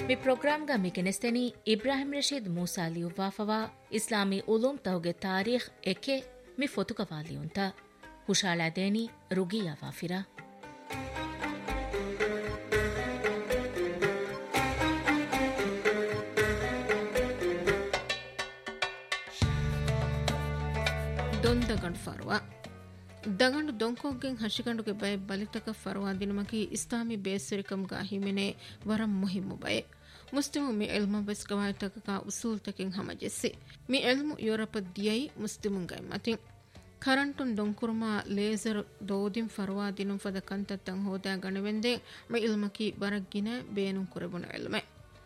Mi program ga mi kenesteni Ibrahim Rashid Musa liuwafawa Islami ulum tawge tarikh eke mi fotuka waliunta hushala deni rugiya wafira ದೊಂದಗಂಡು ಫರ್ವಾ ದಗಂಡು ದೊಂಕೋಗೆಂ ಹಶಿಗಂಡುಗೆ ಬಯ ಬಲಿತಕ ಫರ್ವಾ ದಿನಮಕಿ Islami ಬೇಸರಿಕಂಗ ಹಿಮೆನೆ ವರಂ ಮುಹಿಮ್ಮು ಬಯ Muslim me ಎಲ್ಮ ಬೆಸ್ ಗವಾಯತಕ ಉಸೂಲ್ ತಕಿಂ ಹಮಜೆಸ್ಸಿ me ಎಲ್ಮು Europe ದಿಯೈ ಮುಸ್ಲಿಮುಂಗೈ ಮತಿಂ ಕರಂಟುನ್ ದೊಂಕುರುಮಾ laser ದೋದಿಂ ಫರ್ವಾ ದಿನುಂ ಫದ ಕಂತತ್ತಂ ಹೋದಾ ಗಣವೆಂದೆ me ಇಲ್ಮಕಿ ಬರಗ್ಗಿನ ಬೇನುಂ ಕುರೆಬುನ ಎಲ್ಮೆ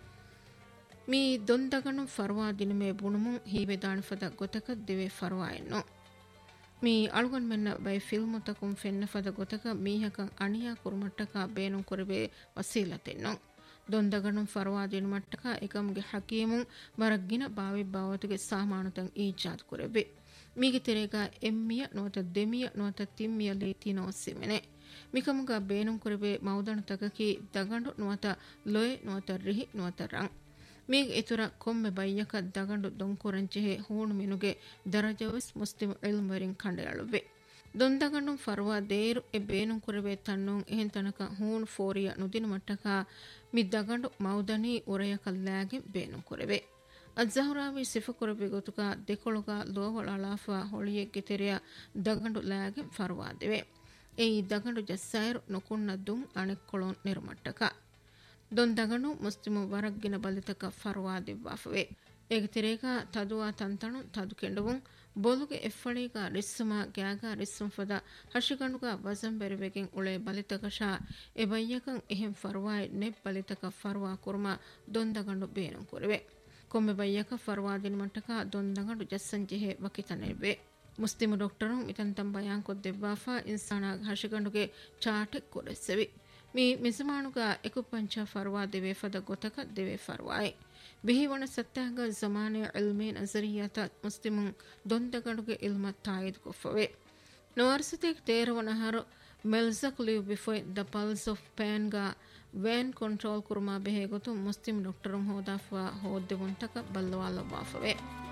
me ದೊಂದಗಂಡು ಫರ್ವಾ ದಿನಮೆ ಬುಣುಮುಂ ಹೀವೆದಾಣಿ ಫದ ಗೊತಕ ದಿವೆ ಫರ್ವಾ ಎನ್ನೋ me ಅಳುಗನ್ ಮೆನ್ನ by ಫಿಲ್ಮುತಕುಂ ಫೆನ್ನ ಫದ ಗೊತಕ ಮೀಹಕಂ ಅಣಿಯಾ ಕುರುಮಟ್ಟಕ ಬೇನುಂ ಕುರಿಬೆ ವಸೀಲತೆನ್ನೊ ದೊಂದಗಣುಂ ಫರ್ವಾದಿನ ಮಟ್ಟಕ ಏಕಮ್ಗೆ ಹಕೀಮುಂ ಬರಗ್ಗಿನ ಬಾವಿ ಬಾವತಿಗೆ ಸಾಮಾನುತಂ ಈಜಾದ್ ಕುರೆಬೆ ಮೀಗೆ ತೆರೆಗ ಎಮ್ಮಿಯ ನೋತ ದೆಮಿಯ ನೋತ ತಿಮ್ಮಿಯ ಲೀತಿನೋ ಸಿಮೆನೆ ಮಿಕಮುಗ ಬೇನುಂ ಕುರಿಬೆ ಮೌದಣ ತಗಕಿ ದಗಂಡು ನೋತ ಲೊಯ್ ನೋತ ರಿಹಿ ನೋತ ರಂಗ್ ಮೀಗೆ ಇತುರ ಕೊಮ್ಮೆ ಬಯ್ಯಕ ದಗಂಡು ದೊಂಕುರಂಚೆಹೆ ಹೂಣು ಮಿನುಗೆ ದರಜವಸ್ Muslim ಇಲ್ಮರಿಂ ಕಂಡೆಯಳುವೆ ದೊಂದಗಂಡು ಫರ್ವಾ there A ಬೇನುಂ ಕುರೆವೆ ತನ್ನೋಂ ಎಹೆನ್ ತನಕ ಹೂಣು ಫೋರಿಯ ನುದಿನ ಮಟ್ಟಕ ಮಿ ದಗಂಡು ಮೌದನಿ ಉರೆಯಕ ಲ್ಯಾಗೆ ಬೇನುಂ ಕುರೆವೆ ಅಜ್ಜಹುರಾವಿ ಸಿಫ ಕುರೆಬೆ ಗೊತುಕ ದೆಕೊಳುಗ ಲೋವಳ ಅಲಾಫಾ ಹೊಳಿಯೆಗ್ಗೆ ತೆರೆಯ ದಗಂಡು ಲ್ಯಾಗೆ ಫರ್ವಾ ದೆವೆ ಈ ದಗಂಡು ಜಸ್ಸಾಯರು ನೊಕುಣ್ಣ ದುಂ ಅಣೆಕ್ಕೊಳೋನ್ ನಿರ್ಮಟ್ಟಕ ದೊಂದಗಣು Muslim ವರಗ್ಗಿನ ಬಲಿತಕ ಫರ್ವಾ ದಿವ್ವಾಫವೆ ಏಗತಿರೇಗ ತದುವಾ ತಂತಣು ತದು ಕೆಂಡುವುಂ ಬೊಲುಗೆ ಎಫ್ಫಳೀಗ ರಿಸ್ಸುಮ ಗ್ಯಾಗ ರಿಸ್ಸುಂ ಫದ ಹಶಿಗಂಡುಗ ವಜಂ ಬೆರಿವೆಗೆಂ ಉಳೆ ಬಲಿತಕ Shah A ಬಯ್ಯಕಂ ಎಹೆಂ ಫರ್ವಾಯ್ ನೆಬ್ ಬಲಿತಕ ಫರ್ವಾ kurma ದೊಂದಗಂಡು ಬೇನುಂ ಕುರಿವೆ ಕೊಮ್ಮೆ ಬಯ್ಯಕ ಫರ್ವಾ ದಿನಮಟ್ಟಕ ದೊಂದಗಂಡು ಜಸ್ಸಂಜೆಹೆ ವಕಿತನೆವೆ Muslim doctor ಮಿತಂತಂ ಬಯಾನ್ ಕೊದ್ದೆವ್ವಾಫಾ ಇನ್ಸಾನಾಗ ಹಶಿಗಂಡುಗೆ ಚಾಟೆ ಕೊರೆಸ್ಸೆವಿ me ಮಿಸಮಾನುಗ ಎಕುಪಂಚ ಫರ್ವಾ ದಿವೆ ಫದ ಗೊತಕ ದಿವೆ ಫರ್ವಾಯ್ ಬಿಹಿವಣ ಸತ್ತಾಗ ಜಮಾನೆ ಇಲ್ಮೆ ನಜರಿಯಾತ ಮುಸ್ಲಿಮುಂ ದೊಂದಗಡುಗೆ ಇಲ್ಮ ತಾಯಿದ್ ಕೊಫವೆ ನೋರ್ಸತೆಕ್ ತೇರವನಹರು ಮೆಲ್ಸಕ್ live ಬಿಫೋಯ್ the pulse of PAN ಗಾ van control Kurma ಬೆಹೆ ಗೊತು Muslim ಡಾಕ್ಟರುಂ ಹೋದಾಫಾ ಹೋದ್ದೆವುಂತಕ ಬಲ್ಲವಾಲ ವಾಫವೆ